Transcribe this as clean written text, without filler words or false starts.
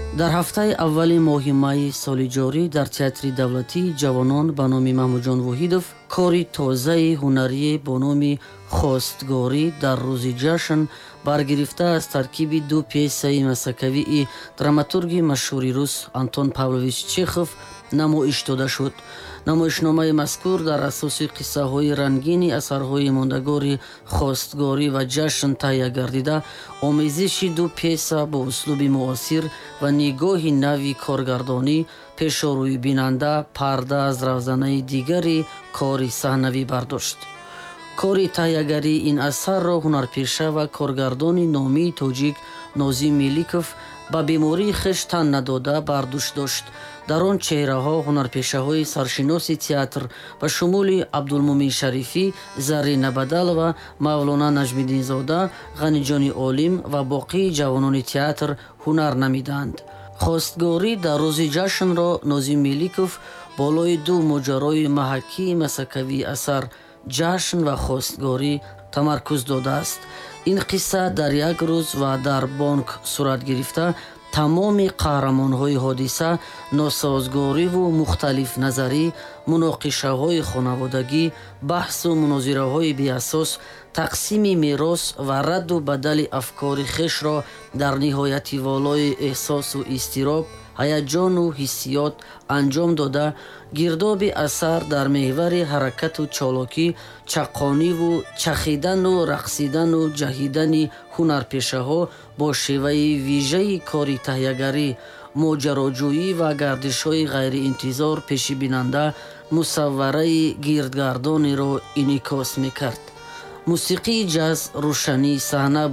дар ҳафтаи аввали моҳи майи соли ҷорӣ дар Театри давлатии ҷавонон ба номи Маҳмудҷон Воҳидов кори тозаи ҳунарие бо номи «Хостгорӣ дар рӯзи ҷашн» баргирифта аз таркиби ду пьесаи масакавии драматурги машҳури рус Антон Павлович Чехов намоиш дода шуд. намоишномаи мазкур дар асоси қиссаҳои рангини асарҳои мондагори хостгорӣ ва ҷашн таҳия гардида, омезиши ду пьеса бо услуби муосир ва нигоҳи нави коргардонӣ пешорӯи бинанда парда аз равзанаи дигари кори саҳнавӣ бардошт. кори таҳиягарии ин асарро ҳунарпеша ва коргардони номии тоҷик Нозим Меликов ба бемории хеш тан надода бар дӯш дошт. дар он чеҳраҳо ҳунарпешаҳои саршиноси театр ба шумули Абдулмумин Шарифӣ, Зарина Бадалова, Мавлона Наҷмиддинзода, Ғаниҷони Олим ва боқии ҷавонони театр ҳунар намиданд. Хостгорӣ дар рӯзи ҷашнро Нозим Меликов болои ду моҷарои маҳакии масакавии асар «Ҷашн ва хостгорӣ» тамаркуз додааст. ин қисса дар як рӯз ва дар бонк сурат гирифта, тамоми қаҳрамонҳои ҳодиса носозгориву мухталифназарӣ, муноқишаҳои хонаводагӣ, баҳсу мунозираҳои беасос, тақсими мерос ва радду бадали афкори хешро дар ниҳояти волои эҳсосу изтироб, ҳаяҷону ҳиссиёт анҷом дода, гирдоби асар дар меҳвари ҳаракату чолокӣ, чақониву чахидану рақсидану ҷаҳидани ҳунарпешаҳо бо шеваи вижаи кори таҳиягарӣ, моҷароҷӯӣ ва гардишҳои ғайриинтизор пеши бинанда мусаввараи гирдгардонеро инъикос мекард. мусиқии ҷаз, рӯшании саҳна